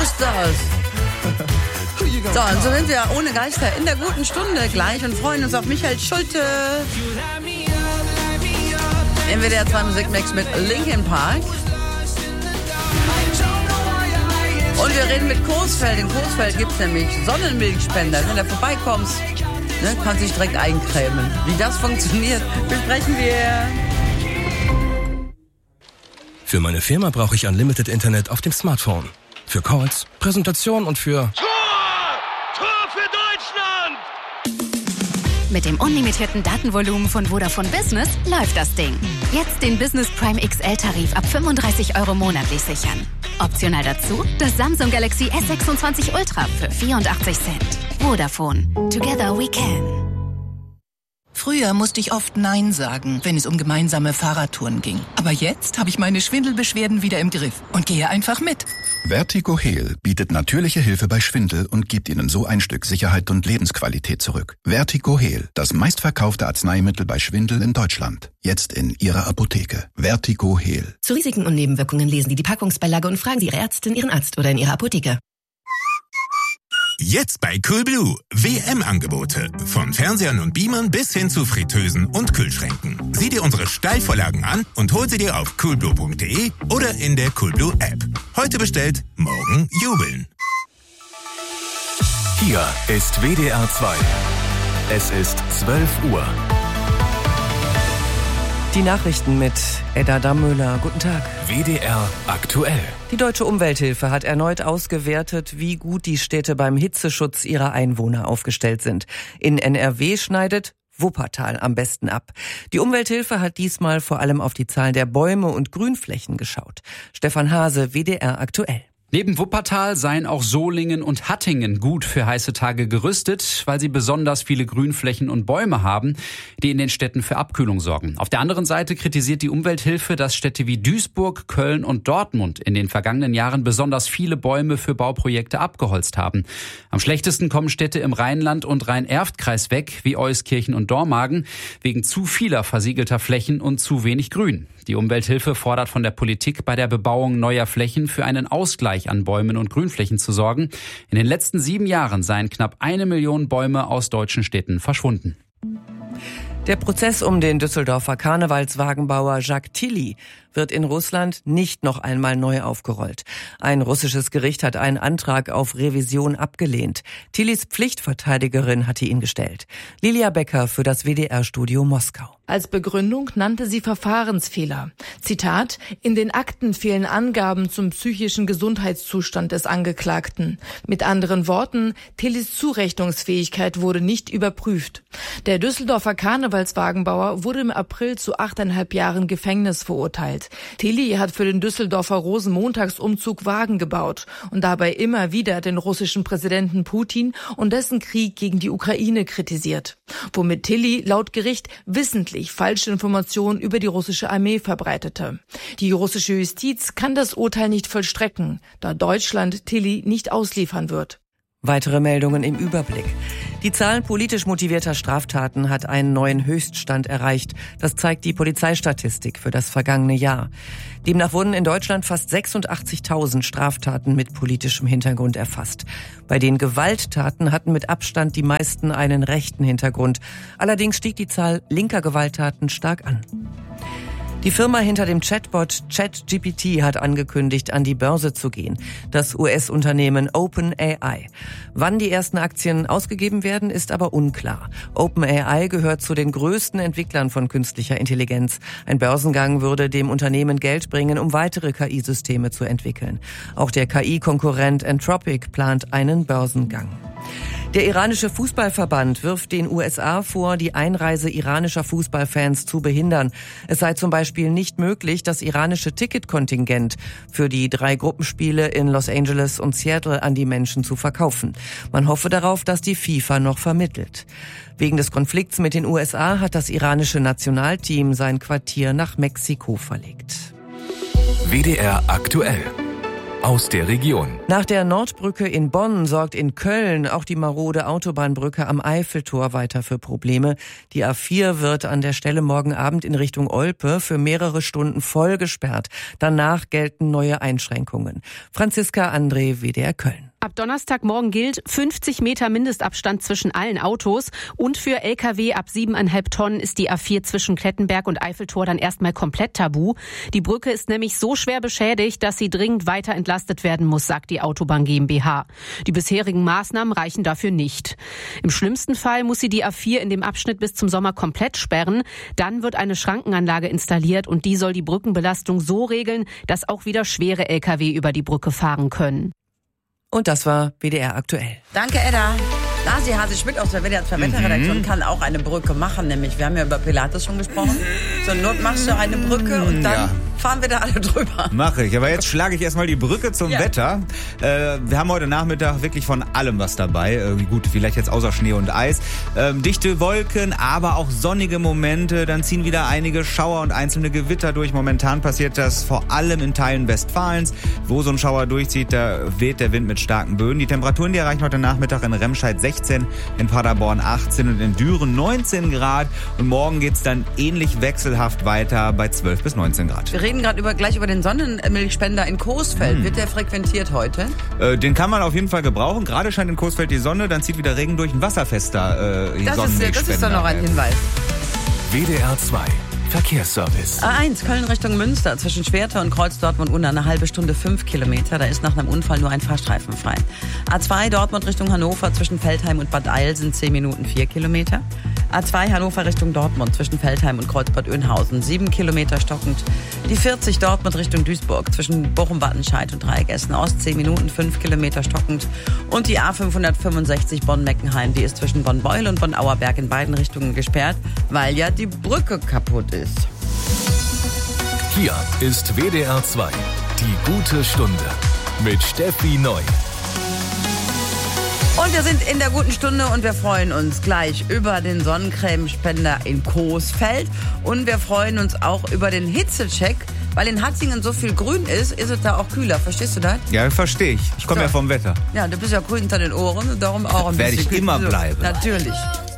ist das? So, und so sind wir ohne Geister in der guten Stunde gleich und freuen uns auf Michael Schulte. NWDR 2 Musikmix mit Linkin Park. Und wir reden mit Coesfeld. In Coesfeld gibt es nämlich Sonnenmilchspender. Wenn du vorbeikommst, kannst du dich direkt eincremen. Wie das funktioniert, besprechen wir. Für meine Firma brauche ich Unlimited Internet auf dem Smartphone. Für Calls, Präsentationen und für... Tor für Deutschland! Mit dem unlimitierten Datenvolumen von Vodafone Business läuft das Ding. Jetzt den Business Prime XL-Tarif ab 35 € monatlich sichern. Optional dazu das Samsung Galaxy S26 Ultra für 84 Cent. Vodafone. Together we can. Früher musste ich oft Nein sagen, wenn es um gemeinsame Fahrradtouren ging. Aber jetzt habe ich meine Schwindelbeschwerden wieder im Griff und gehe einfach mit. Vertigo Heal bietet natürliche Hilfe bei Schwindel und gibt Ihnen so ein Stück Sicherheit und Lebensqualität zurück. Vertigo Heal, das meistverkaufte Arzneimittel bei Schwindel in Deutschland. Jetzt in Ihrer Apotheke. Vertigo Heal. Zu Risiken und Nebenwirkungen lesen Sie die Packungsbeilage und fragen Sie Ihre Ärztin, Ihren Arzt oder in Ihrer Apotheke. Jetzt bei Coolblue. WM-Angebote. Von Fernsehern und Beamern bis hin zu Fritteusen und Kühlschränken. Sieh dir unsere Steilvorlagen an und hol sie dir auf coolblue.de oder in der Coolblue App. Heute bestellt, morgen jubeln. Hier ist WDR 2. Es ist 12 Uhr. Die Nachrichten mit Edda Dammöller. Guten Tag. WDR aktuell. Die Deutsche Umwelthilfe hat erneut ausgewertet, wie gut die Städte beim Hitzeschutz ihrer Einwohner aufgestellt sind. In NRW schneidet Wuppertal am besten ab. Die Umwelthilfe hat diesmal vor allem auf die Zahl der Bäume und Grünflächen geschaut. Stefan Hase, WDR aktuell. Neben Wuppertal seien auch Solingen und Hattingen gut für heiße Tage gerüstet, weil sie besonders viele Grünflächen und Bäume haben, die in den Städten für Abkühlung sorgen. Auf der anderen Seite kritisiert die Umwelthilfe, dass Städte wie Duisburg, Köln und Dortmund in den vergangenen Jahren besonders viele Bäume für Bauprojekte abgeholzt haben. Am schlechtesten kommen Städte im Rheinland und Rhein-Erft-Kreis weg, wie Euskirchen und Dormagen, wegen zu vieler versiegelter Flächen und zu wenig Grün. Die Umwelthilfe fordert von der Politik, bei der Bebauung neuer Flächen für einen Ausgleich an Bäumen und Grünflächen zu sorgen. In den letzten 7 Jahren seien knapp 1 Million Bäume aus deutschen Städten verschwunden. Der Prozess um den Düsseldorfer Karnevalswagenbauer Jacques Tilly wird in Russland nicht noch einmal neu aufgerollt. Ein russisches Gericht hat einen Antrag auf Revision abgelehnt. Tillys Pflichtverteidigerin hatte ihn gestellt. Lilia Becker für das WDR-Studio Moskau. Als Begründung nannte sie Verfahrensfehler. Zitat: In den Akten fehlen Angaben zum psychischen Gesundheitszustand des Angeklagten. Mit anderen Worten, Tillys Zurechnungsfähigkeit wurde nicht überprüft. Der Düsseldorfer Karnevalswagenbauer wurde im April zu 8,5 Jahren Gefängnis verurteilt. Tilly hat für den Düsseldorfer Rosenmontagsumzug Wagen gebaut und dabei immer wieder den russischen Präsidenten Putin und dessen Krieg gegen die Ukraine kritisiert. Womit Tilly laut Gericht wissentlich falsche Informationen über die russische Armee verbreitete. Die russische Justiz kann das Urteil nicht vollstrecken, da Deutschland Tilly nicht ausliefern wird. Weitere Meldungen im Überblick. Die Zahl politisch motivierter Straftaten hat einen neuen Höchststand erreicht. Das zeigt die Polizeistatistik für das vergangene Jahr. Demnach wurden in Deutschland fast 86.000 Straftaten mit politischem Hintergrund erfasst. Bei den Gewalttaten hatten mit Abstand die meisten einen rechten Hintergrund. Allerdings stieg die Zahl linker Gewalttaten stark an. Die Firma hinter dem Chatbot ChatGPT hat angekündigt, an die Börse zu gehen. Das US-Unternehmen OpenAI. Wann die ersten Aktien ausgegeben werden, ist aber unklar. OpenAI gehört zu den größten Entwicklern von künstlicher Intelligenz. Ein Börsengang würde dem Unternehmen Geld bringen, um weitere KI-Systeme zu entwickeln. Auch der KI-Konkurrent Anthropic plant einen Börsengang. Der iranische Fußballverband wirft den USA vor, die Einreise iranischer Fußballfans zu behindern. Es sei zum Beispiel nicht möglich, das iranische Ticketkontingent für die 3 Gruppenspiele in Los Angeles und Seattle an die Menschen zu verkaufen. Man hoffe darauf, dass die FIFA noch vermittelt. Wegen des Konflikts mit den USA hat das iranische Nationalteam sein Quartier nach Mexiko verlegt. WDR aktuell. aus der Region. Nach der Nordbrücke in Bonn sorgt in Köln auch die marode Autobahnbrücke am Eiffeltor weiter für Probleme. Die A4 wird an der Stelle morgen Abend in Richtung Olpe für mehrere Stunden voll gesperrt. Danach gelten neue Einschränkungen. Franziska André, WDR Köln. Ab Donnerstagmorgen gilt 50 Meter Mindestabstand zwischen allen Autos und für Lkw ab 7,5 Tonnen ist die A4 zwischen Klettenberg und Eiffeltor dann erstmal komplett tabu. Die Brücke ist nämlich so schwer beschädigt, dass sie dringend weiter entlastet werden muss, sagt die Autobahn GmbH. Die bisherigen Maßnahmen reichen dafür nicht. Im schlimmsten Fall muss sie die A4 in dem Abschnitt bis zum Sommer komplett sperren. Dann wird eine Schrankenanlage installiert und die soll die Brückenbelastung so regeln, dass auch wieder schwere Lkw über die Brücke fahren können. Und das war WDR aktuell. Danke, Edda. Nasi Hase-Schmidt aus der WDR 2 Wetterredaktion kann auch eine Brücke machen, nämlich wir haben ja über Pilates schon gesprochen. Zur Not machst du eine Brücke und dann fahren wir da alle drüber. Mache ich, aber jetzt schlage ich erstmal die Brücke zum Wetter. Wir haben heute Nachmittag wirklich von allem was dabei. Gut, vielleicht jetzt außer Schnee und Eis. Dichte Wolken, aber auch sonnige Momente. Dann ziehen wieder einige Schauer und einzelne Gewitter durch. Momentan passiert das vor allem in Teilen Westfalens. Wo so ein Schauer durchzieht, da weht der Wind mit starken Böen. Die Temperaturen, die erreichen heute Nachmittag in Remscheid 16, in Paderborn 18 und in Düren 19 Grad. Und morgen geht's dann ähnlich wechselhaft weiter bei 12 bis 19 Grad. Wir reden gerade gleich über den Sonnenmilchspender in Coesfeld. Wird der frequentiert heute? Den kann man auf jeden Fall gebrauchen. Gerade scheint in Coesfeld die Sonne, dann zieht wieder Regen durch. Ein wasserfester Sonnenmilchspender. Das ist doch noch ein Hinweis. WDR 2 Verkehrsservice. A1 Köln Richtung Münster zwischen Schwerte und Kreuz Dortmund unter eine halbe Stunde 5 Kilometer. Da ist nach einem Unfall nur ein Fahrstreifen frei. A2 Dortmund Richtung Hannover zwischen Veltheim und Bad Eil sind 10 Minuten 4 Kilometer. A2 Hannover Richtung Dortmund zwischen Veltheim und Kreuzbad Oeynhausen 7 Kilometer stockend. Die 40 Dortmund Richtung Duisburg zwischen Bochum-Wattenscheid und Dreieck-Essen Ost 10 Minuten 5 Kilometer stockend. Und die A565 Bonn-Meckenheim, die ist zwischen Bonn-Beul und Bonn-Auerberg in beiden Richtungen gesperrt, weil ja die Brücke kaputt ist. Hier ist WDR 2, die gute Stunde mit Steffi Neu. Und wir sind in der guten Stunde und wir freuen uns gleich über den Sonnencremespender in Coesfeld. Und wir freuen uns auch über den Hitzecheck, weil in Hattingen so viel grün ist es da auch kühler. Verstehst du das? Ja, verstehe ich. Ich komme ja vom Wetter. Ja, du bist ja grün hinter den Ohren und darum auch ein bisschen. Werde ich immer bleiben. Natürlich.